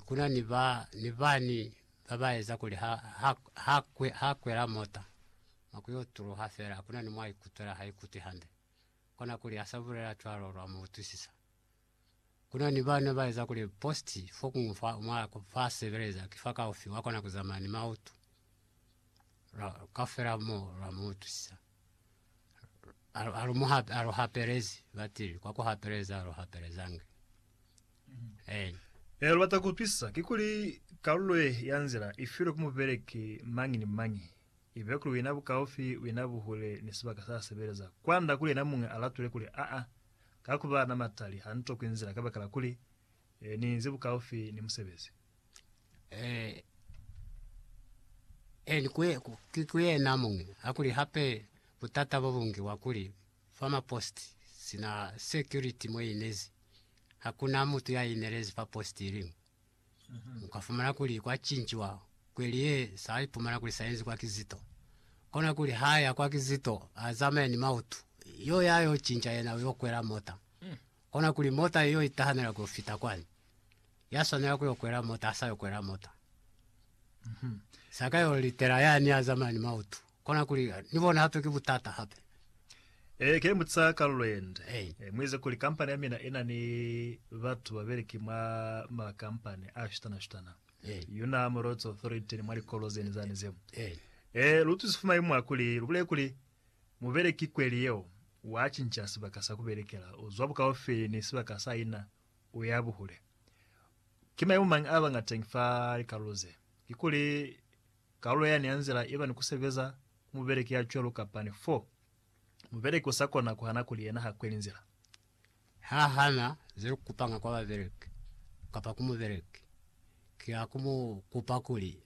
kuna nivani babaeza kuli hakwera mota makuyo turu hafera kuna ni mwai kutera haikuti hande kuna kuli asabura twaro rwa mutusisa kuna nivani baeza kuli posti foku mwa kufa severeza kifaka ofi wako na kuzamani mautu kafera mo rwa mutusisa aruhaperezi batiri kwako hapereza aruhaperezange Watakupisa kikuli kaulwe yanzira ifiro kumubereki mangi ni mangi ibekuru winabu kaofi winabu hule nisibaka sasa bereza kwanda kule namunga alatule kule kakuba na matali hanto kwinzira kabakala kuli ni nzibu kaofi ni musebezi kikuye namunga akuli hape butata bobungi wakuli fama post sina security mwe inezi hakuna mtu ya inerezi pa posti ilimu mkafumana kuli kwa chinchi wao kweli ye sahi pumana kuli sayenzi kwa kizito kona kuli haya kwa kizito azame ni mautu yo yayo chincha yena yo kwera mota kona kuli mota yo itahanera kufita kwani yasonera kuyo kwera mota asa yo kwera mota saka yo litera yani azame ni mautu kona kuli nivona hape kibutata hape kile mutsa kalwende mweze kuli kampani amina ina ni watu babereki ma kampani ashitana yuna Roads Authority ni mwali koloze nizani zemu lutu sifuma imwa kuli rubule kuli mubereki kweli yeo wachincha sibakasa kuberekera uzwabuka ofi ni sibakasa ina uyabuhule kima yumang abanga tengfa kaloze ikuli kalwe yani anzira iba nikusebeza mubereki yacho kapani 4 mubereki usakona kuhana kuliena hakwelinzira hana zero kupanga kwa babereki kapa kumubereki kia kumu kupakuli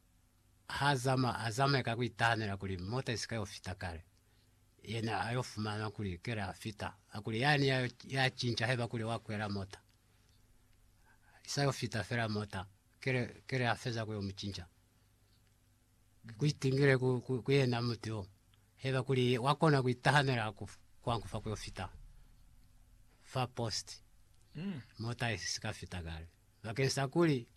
azama kakuitanira kuli mota isikayo fita kare yena ayofumana kuli kera fita akuli yani ya chincha heba kuli wakwera mota isayo fita fera mota kere afeza kuyo mchincha kuitingire kuyena mutio heba kuli wakona kuitahanira kuankufa kuyo fita fa post mota isika fita kare lakini kuli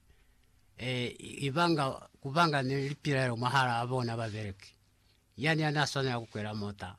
kubanga nilipira mahala abona babereki yani anasona kukwera mota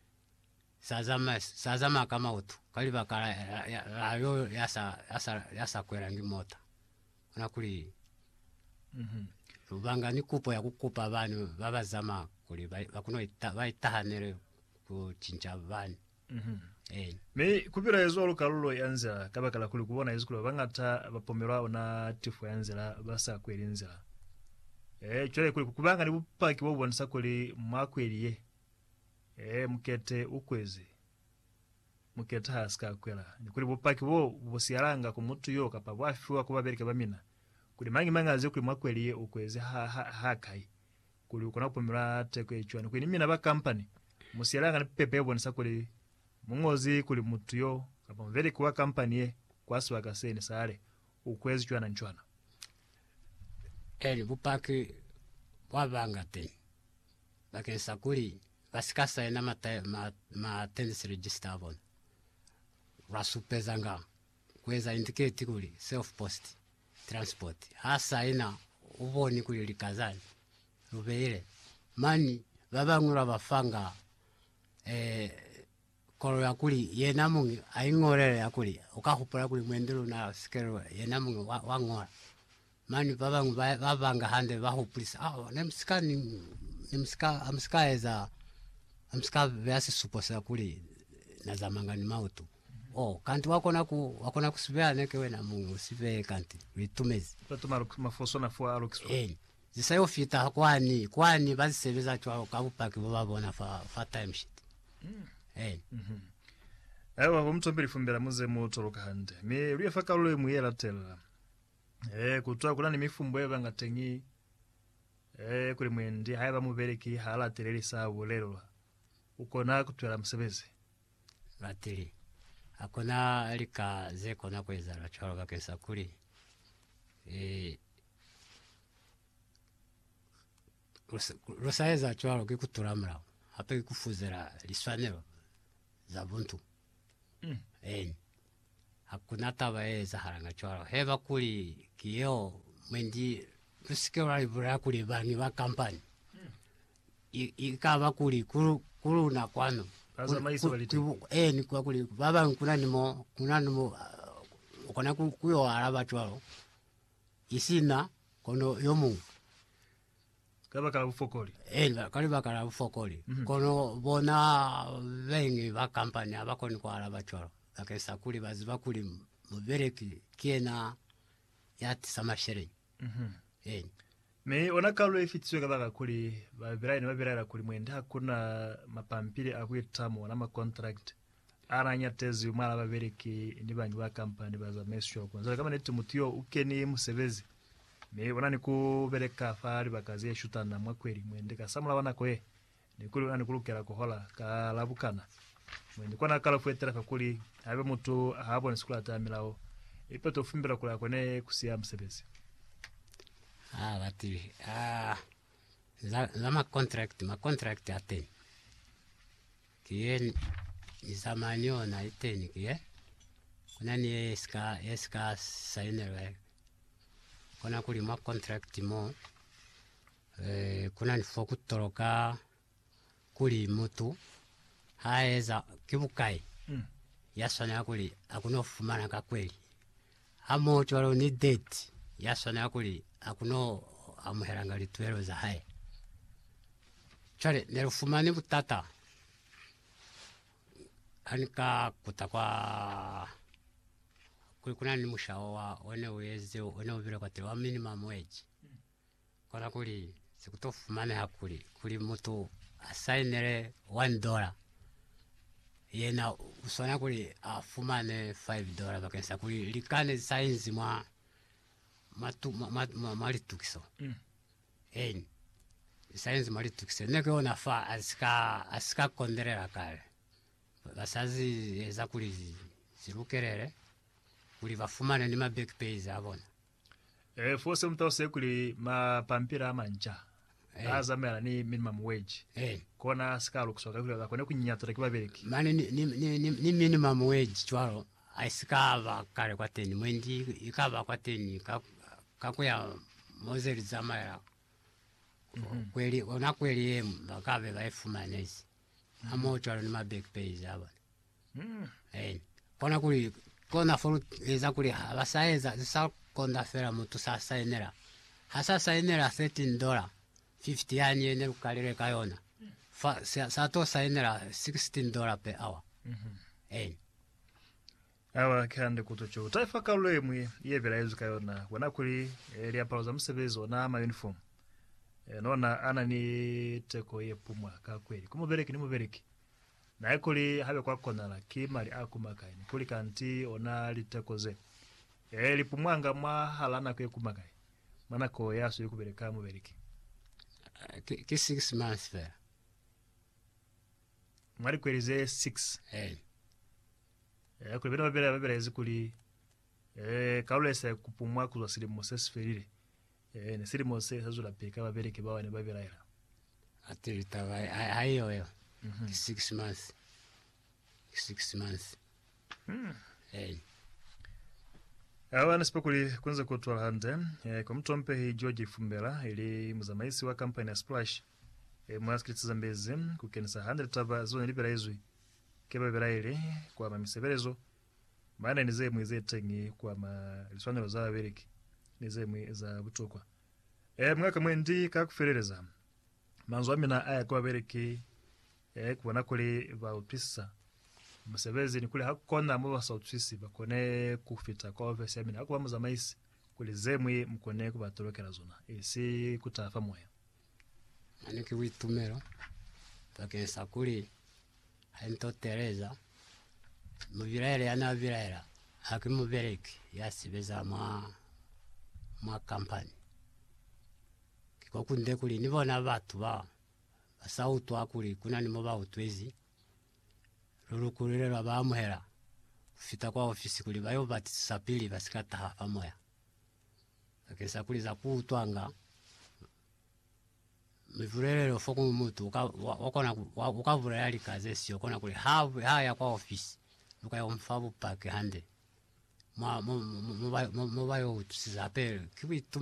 sazama kama utu kaliba kala yo yasa kwera ngi mota unakuli kubanga nikupo ya kukupa abantu babazama kuli bakuno baitahanere ku chincha bani me kubira yezo lukalulo yanzira kabakala kuli kubona yezikulo bangata bapomerwa ona tifu yanzira basa kwelinzira chole kuli kubanga ni bupaki bo bonsa kuli mwakweliye mukete ukwezi mukete haska kwela ni kuli bupaki bo bosiaranga ku mutu yo kapa bwafiwa kuba bereke bamina kuli mangi aze kuli mwakweliye ukwezi hakai kuli ukona kupomerwa tekwe chwana kuli mina ba company musiaranga ni pepe bonsa kuli mungozi kuli mutuyo kapa mvere kuwa kampani ye kwasi wakaseni sare ukwezi chwana nchwana bupaki wabanga teni bakensa kuli basikasa ina ma tennis register abona rasupezanga kweza indicate kuli self post transport hasa ina uboni kuli likazani rubeire mani babangura bafanga kolo yakuli yenamungi aingorere yakuli ukahupura kuli mwendelo na skero yenamungi wangora mani babanga hande bahupulisa amsika eza amsika vyasi suposa kuli na zamangani mautu kanti wakona kusibea nekewe na mungu sibe kanti vitumezi patuma mafoso na fwa alokiswa zisayo fita kwani bazisebeza chwa kabupaki babona fa time shit awa mtombiri fumbira muze mutoroka hande me ruya kalulo muyela tela kutwa kulani mifumbo yabanga tengi kuli mwendi haya bamubereki hala tereri sabu lelo ukona kutwela musebeze batiri akona alika zeko na kweza rachoro bakesa kuli rusaeza chwaro kikuturamra hape kufuzera liswanero za buntu hakuna taba za haranga chwaro heba kuli kiyo mwendi kusikira ibura kuli bani wa kampani ikaba kuli kulu na kwano Aza maisi walite. Ni kwa kuli baba kuna nimo ukona kuyo araba twalo isina kono yomu Kaba kala ufokoli. kali bakala ufokoli kono bona vengi ba kampani abakoni kwa araba twalo akesa kuli baziba kuli mubereki kiena yati samashere Me ona kalo efitswe kaba kuli babiraira kuli mwende hakuna mapampiri akwitamo na ma contract aranya tezi umala babereki ndi banyu ba kampani baza mesho kwanza kama neti mutio ukeni musebezi me ona nikubereka fari bakazi eshutana mwakweri mwende kasamula bana kwe nikuli ona nikulukera kohola kalabukana mwende kona kala fuetera kakuli abe mutu habone sikula tamilao ipeto fumbira kula kone kusia musebezi bati ma contract aten kien izamanyo na iteni kie kuna ni eska sainere kuna kuli ma contract mo kuna ni fokutoroka kuli mutu haeza kibukai yasona kuli akunofumana kakweli amo twalo ni date yasona kuli akuno amuheranga litwero za hai chale nerufumani butata anika kutakwa kuna ni mushao wa one weze one ubire kwa tewa minimum wage kona kuli sikutofumane hakuli kuli mutu asainere $1 yena usona kuli afumane $5 bakensa kuli likane sainzi mwa malitukiso sainzi malitukiso neko nafa asika konderera kale basazi eza kuli zirukerere kuli bafumane ni back pays abona fose mtose kuli mapampira amanja azamera ni minimum wage kona sikalo kusoka kuli bakone kunyinyatira kibabereki mane ni minimum wage twalo aisikava kale kwa teni mwendi ikava kwa teni kakuya mozeri zamaya kweli ona kweli yemu bakave baifumanezi amochalo ni back pays abona kona kuli kona folu eza kuli abasaeza zisa konda fera mutu sasa enera hasasa enera $13 50 yani ene ukalire kayona sato saenera $16 per hour awa kande kutocho taifa kalwe mwe yebera yezu kayona wana kuli lia pauza msebezo na ama uniform nona ana ni teko yepumwa ka kweli kumubereki ni mubereki na ekuli habe kwa konala kimali akumakai kuli kanti ona litekoze lipumwanga mwa halana kwe kumakai mana ko yaso yukubereka mubereki ki 6 months fair mwari kwelize 6 kuli bino babera ezikuli kaulese kupumwa kuzwa silimo sesferire ne silimo sezula peka babereki bawane baberaira ati tava hayo 6 months 6 months awa nasipokuli kwanza kutwala hande kwa mtu mpe hii George Fumbera ili muzamaisi wa kampani ya Splash mwaskiti zambezi kukenisa hande taba zone libera izwi keba beraire kwa mamiseberezo maana nize mwize tengi kwa liswanelo za bereki nize mwiza butokwa mwaka mwendi kakuferereza manzo amina aya kwa bereki kubona kuli ba utisa musebezi ni kuli hakona mu basa utisi bakone kufita kwa office amina akuba muzamaisi kuli zemwe mkone kubatorokera zona isi kutafa moya aniki witumero takensa kuli hento Teresa mubiraire yana biraira hakimubereki yasibeza mwa kampani kikokunde kuli nibona batu ba basautu akuli kuna nimo ba utwezi rurukurire bamuhera ufita kwa ofisi kuli bayo batisapili basikata hafa moya akesa kuli za kutwanga mivurero foku mutu wakona ukavura yali kaze sio kona kuli haya kwa ofisi ukaya umfabu pake hande mo bayo tusizape kibitu